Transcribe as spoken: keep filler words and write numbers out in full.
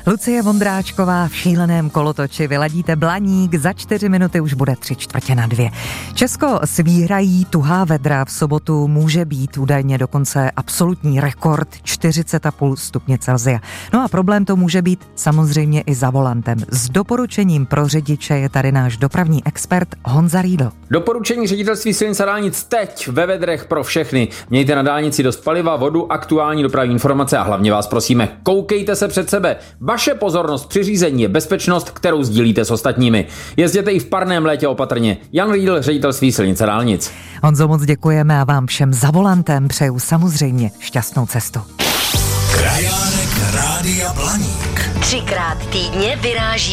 Lucie Vondráčková v šíleném kolotoči. Vyladíte Blaník, za čtyři minuty už bude tři čtvrtě na dvě. Česko svírají tuhá vedra, v sobotu může být údajně dokonce absolutní rekord čtyřicet celá pět stupně Celsia. No a problém to může být samozřejmě i za volantem. S doporučením pro řidiče je tady náš dopravní expert Honza Riedl. Doporučení Ředitelství silnic a dálnic teď ve vedrech pro všechny. Mějte na dálnici dost paliva, vodu, aktuální dopravní informace a hlavně vás prosíme, koukejte se před sebe. Vaše pozornost při řízení je bezpečnost, kterou sdílíte s ostatními. Jezděte i v parném létě opatrně. Jan Riedl, Ředitelství silnic a dálnic. Honzo, moc děkujeme a vám všem za volantem přeju samozřejmě šťastnou cestu. Krajánek Rádia Blaník. Třikrát týdně vyráží